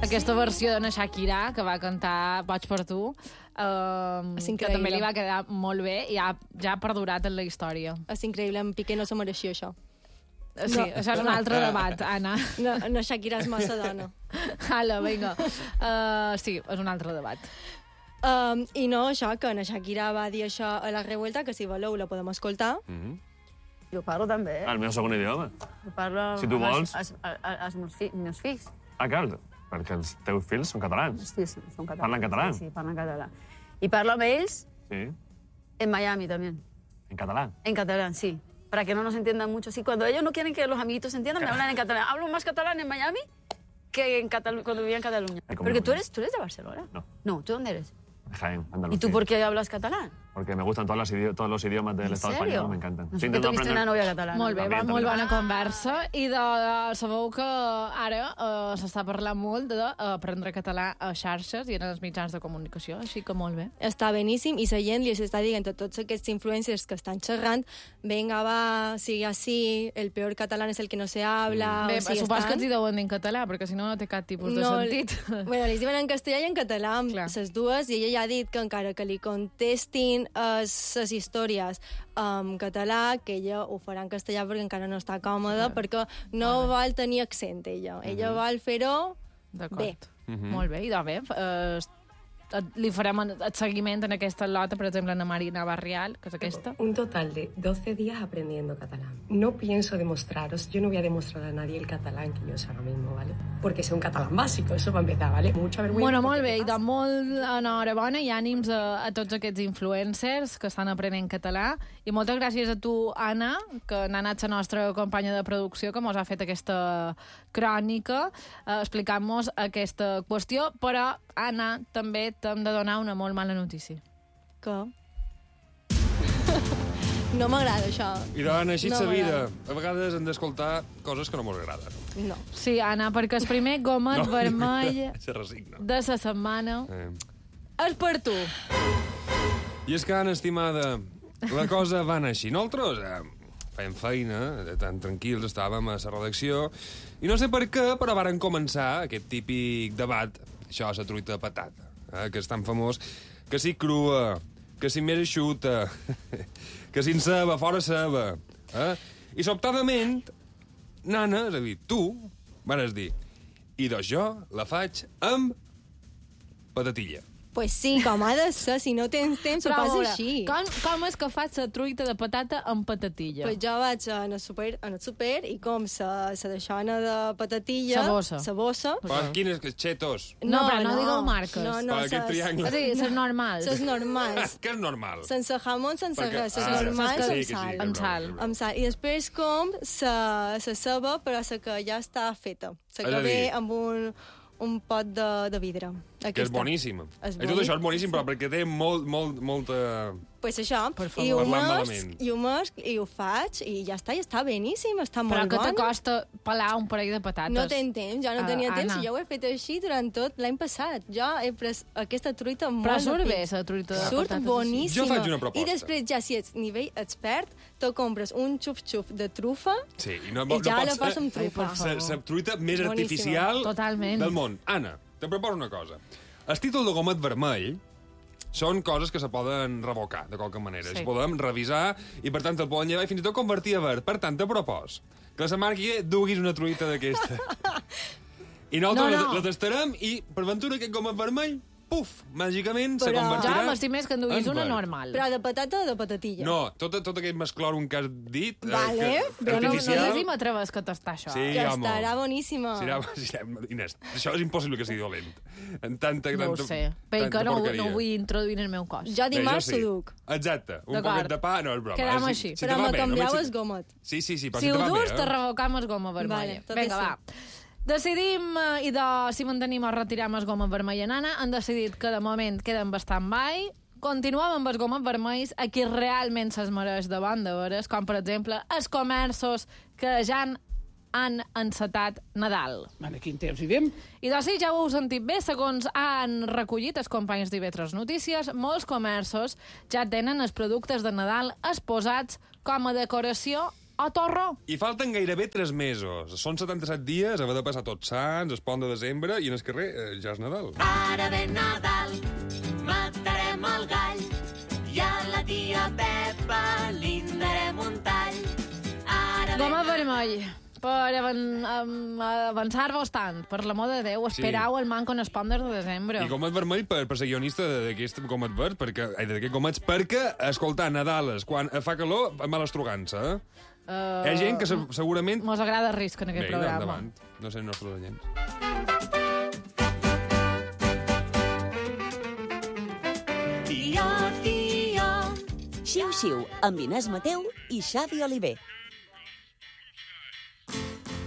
Aquesta versió de Shakira, que va cantar Boig per tu, que també li va quedar molt bé i ja ha perdurat en la història. És increïble, en Piqué no se mereixia això. Sí, això és un altre debat, Anna. No, Shakira és massa dona. Ala, vinga. Sí, és un altre debat. I no, això, que na Shakira va dir això a la revuelta, que si voleu la podem escoltar. Jo parlo també. El meu segon idioma. Jo parlo Si tu vols. als meus fills. Ah, clar, perquè els teus fills són catalans. Sí, són catalans. Parlen català? Sí, parlen català. I parlo amb ells Sí, en Miami también. en català. En catalán, sí. Para que no nos entiendan mucho. Sí, cuando ellos no quieren que los amiguitos se entiendan, me hablan en catalán. Hablo más catalán en Miami que en cuando vivía en Cataluña. Porque tú eres de Barcelona. No. No, ¿tú dónde eres? Jaén, Andalucía. ¿Y tú por qué hablas catalán? Porque me gustan todos los idiomas del Estado español, me encantan. No sé que tuviste una novia catalana. Molt bé, va molt bona conversa. I sabeu que ara s'està parlant molt d'aprendre català a xarxes i en els mitjans de comunicació, així que molt bé. Està beníssim i la gent li està dient a tots aquests influencers que estan xerrant venga, va, sigue así, el peor catalán és el que no se habla... Bé, supos que els hi deuen dir en català, perquè si no, no té cap tipus de sentit. Bueno, li diuen en castellà i en català, amb les dues, i ella ja ha dit que encara que li contestin les històries en català, que ella ho farà en castellà perquè encara no està còmoda, perquè no vol tenir accent, ella. Ella vol fer-ho bé. Molt bé, i bé, li farem el seguiment en aquesta lota, per exemple, en Marina Barrial, que és aquesta. Un total de 12 días aprendiendo catalán. No pienso demostraros, yo no voy a demostrar a nadie el catalán que yo sé ahora mismo, ¿vale? Porque sé un catalán bàsico, eso va empezar, ¿vale? Mucha vergüenza. Bueno, molt bé, i doncs molt enhorabona i ànims a tots aquests influencers que estan aprenent català, i moltes gràcies a tu, Anna, que n'ha anat la nostra companya de producció, que mos ha fet aquesta crònica, explicant-nos aquesta qüestió, però, Anna, també t'hem de donar una molt mala notícia. Que? No m'agrada això. I doncs, així és la vida. A vegades hem d'escoltar coses que no ens agraden. No. Sí, Anna, perquè el primer gomet vermell de la setmana és per tu. I és que, Anna, estimada, la cosa va anar així. Nosaltres fèiem feina, tan tranquils estàvem a la redacció, i no sé per què, però varen començar aquest típic debat, això és la truita de patata, que és tan famós, que si crua, que si més eixuta, que si en ceba, fora ceba. I sobtadament, nana, és a dir, tu, vas dir, i doncs jo la faig amb patatilla. Pues sí, com ha de ser, si no tens temps, ho fas així. Com és que fas la truita de patata amb patatilla? Pues jo vaig al super i com sa deixona de patatilla... Sa bossa. Però quines, chetos? No, però no digueu marques. No, aquest triangle. Sí, ses normals. Ses normals. Què és normal? Sense jamón, sense res. Ses normals amb sal. Amb sal. I després com sa ceba, però la que ja està feta. La que ve amb un pot de vidre. Que és boníssima. Tot això és boníssim, però perquè té molta... Pues això, i ho mesc, i ho faig, i ja està beníssim, està molt bon. Però que t'acosta pelar un parell de patates. No tenc temps, jo no tenia temps, i jo ho he fet així durant tot l'any passat. Jo he pres aquesta truita molt... Però surt bé, la truita de patates. Surt boníssima. Jo faig una proposta. I després, ja si ets nivell expert, te compres un xuf-xuf de trufa i ja la fas amb trufa. La truita més artificial del món. Anna, te proposo una cosa. El títol de gomet vermell són coses que se poden revocar, de qualque manera. Es podem revisar i, per tant, el poden llevar i fins i tot convertir a verd. Per tant, te propos que la Marc duguis una truita d'aquesta. I nosaltres la tastarem i, per ventura, aquest gomet vermell, puf, màgicament se convertirà... Jo m'estim més que en duguis una normal. Però de patata o de patatilla? No, tot aquest mesclòrum que has dit... Vale, però no sé si m'atreves que tastar això. Sí, ja estarà boníssima. Inés, això és impossible que sigui dolent. No ho sé, perquè no ho vull introduir en el meu cos. Jo dimarts s'ho duc. Exacte, un poquet de pa, no és broma. Quedam així. Però me canvieu el gomet. Sí, però si ho durs, te revocam el goma vermell. Vinga, va. Decidim, si mantenim o retirem el goma vermell en Anna, han decidit que de moment queden bastant mai. Continuem amb els gomes vermells a qui realment se'ls mereix davant de veres, com per exemple els comerços que ja han encetat Nadal. Vale, quin temps hi anem? I doncs sí, ja ho heu sentit bé, segons han recollit els companys d'IV3 Notícies, molts comerços ja tenen els productes de Nadal exposats com a decoració a torro. I falten gairebé 3 mesos. Són 77 dies, haver de passar Tots Sants, el pont de desembre, i en el carrer ja és Nadal. Ara ve Nadal, matarem el gall, i a la tia Pepa li darem un tall. Goma vermell, per avançar-vos tant, per l'amor de Déu, esperau el manco en el pont de desembre. I gomet vermell per ser guionista d'aquest gomet verd, d'aquest gomets, perquè escoltar Nadales quan fa calor, malastrugança, Hi ha gent que segurament... Mos agrada el risc en aquest programa. Endavant. No sé, els nostres agents. Tio, tio. Xiu-xiu, amb Inés Mateu i Xavi Oliver.